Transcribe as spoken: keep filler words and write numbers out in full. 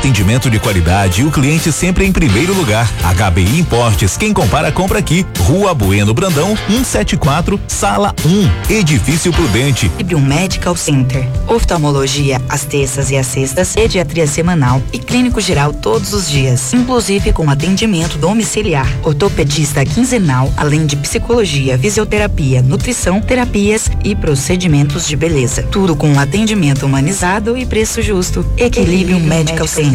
Atendimento de qualidade e o cliente sempre em primeiro lugar. H B I Importes, quem compara compra aqui. Rua Bueno Brandão, cento e setenta e quatro, Sala um, Edifício Prudente. Equilibrium Medical Center, oftalmologia às terças e às sextas, pediatria semanal e clínico geral todos os dias, inclusive com atendimento domiciliar, ortopedista quinzenal, além de psicologia, fisioterapia, nutrição, terapias e procedimentos de beleza. Tudo com um atendimento humanizado e preço justo. Equilibrium Medical Center.